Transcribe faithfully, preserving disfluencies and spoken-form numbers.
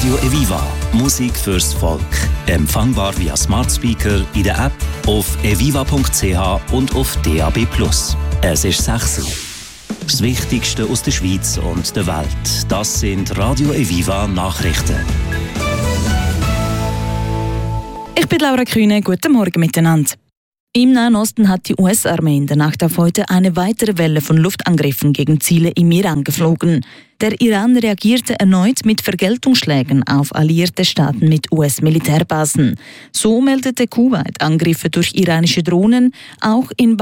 Radio Eviva. Musik fürs Volk. Empfangbar via Smart Speaker, in der App, auf eviva punkt c h und auf D A B plus. Es ist sechs Uhr. Das Wichtigste aus der Schweiz und der Welt. Das sind Radio Eviva Nachrichten. Ich bin Laura Kühne. Guten Morgen miteinander. Im Nahen Osten hat die U S-Armee in der Nacht auf heute eine weitere Welle von Luftangriffen gegen Ziele im Iran geflogen. Der Iran reagierte erneut mit Vergeltungsschlägen auf alliierte Staaten mit U S-Militärbasen. So meldete Kuwait Angriffe durch iranische Drohnen, auch in